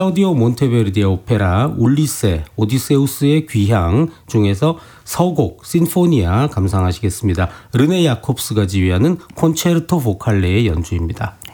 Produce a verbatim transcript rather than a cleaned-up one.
클라우디오 몬테베르디의 오페라 울리세 오디세우스의 귀향 중에서 서곡 신포니아 감상하시겠습니다. 르네 야콥스가 지휘하는 콘체르토 보칼레의 연주입니다.